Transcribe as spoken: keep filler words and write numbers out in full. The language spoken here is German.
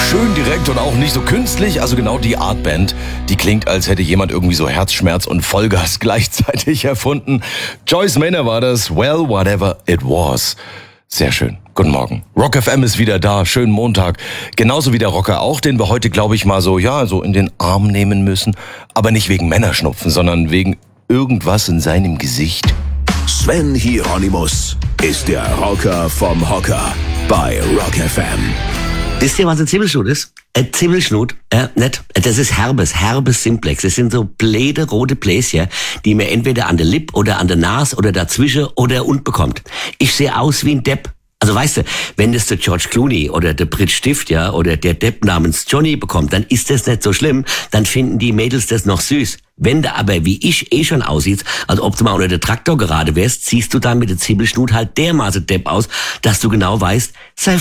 Schön direkt und auch nicht so künstlich, also genau die Art Band, die klingt, als hätte jemand irgendwie so Herzschmerz und Vollgas gleichzeitig erfunden. Joyce Manor war das, Well, Whatever It Was. Sehr schön. Guten Morgen. Rock F M ist wieder da. Schönen Montag. Genauso wie der Rocker auch, den wir heute, glaube ich, mal so, ja, so in den Arm nehmen müssen. Aber nicht wegen Männerschnupfen, sondern wegen irgendwas in seinem Gesicht. Sven Hieronymus ist der Rocker vom Hocker bei Rock F M. Wisst ihr, was ein Zimmelschnut ist? Ein Zimmelschnut, äh, nicht. Das ist Herbes, Herbes Simplex. Das sind so bläde rote Bläschen, die man entweder an der Lippe oder an der Nase oder dazwischen oder und bekommt. Ich sehe aus wie ein Depp. Also weißt du, wenn das der George Clooney oder der Brit Stift, ja, oder der Depp namens Johnny bekommt, dann ist das nicht so schlimm, dann finden die Mädels das noch süß. Wenn du aber, wie ich, eh schon aussiehst, als ob du mal unter der Traktor gerade wärst, siehst du dann mit dem Zwiebelschnut halt dermaßen Depp aus, dass du genau weißt, sei